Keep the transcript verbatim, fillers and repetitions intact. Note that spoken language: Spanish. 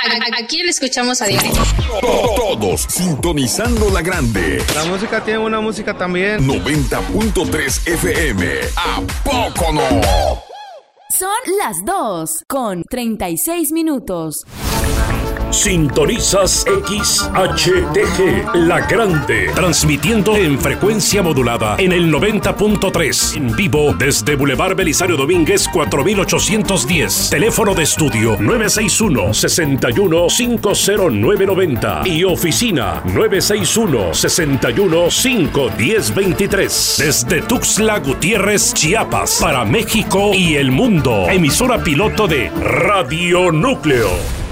Aquí le escuchamos a diario. Todos sintonizando la grande. La música tiene una música también. noventa punto tres F M. ¿A poco no? Son las dos con treinta y seis minutos. Sintonizas X H T G, La Grande, transmitiendo en frecuencia modulada en el noventa punto tres, en vivo desde Boulevard Belisario Domínguez cuatro mil ochocientos diez, teléfono de estudio nueve seis uno, seis uno cinco cero nueve nueve cero y oficina nueve seis uno, seis uno cinco uno cero dos tres, desde Tuxtla Gutiérrez, Chiapas, para México y el mundo, emisora piloto de Radio Núcleo.